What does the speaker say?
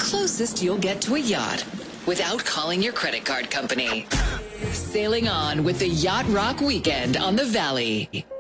closest you'll get to a yacht without calling your credit card company. Sailing on with the Yacht Rock Weekend on the Valley.